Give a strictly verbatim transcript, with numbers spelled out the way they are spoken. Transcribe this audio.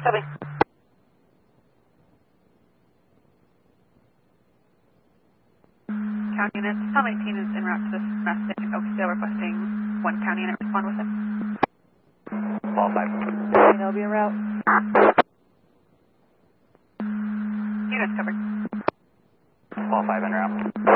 Copy. County units, Tom eighteen is en route to this message in Oakdale requesting one county unit respond with him. Ball five. I'll be en route. Units covered. Ball five en route.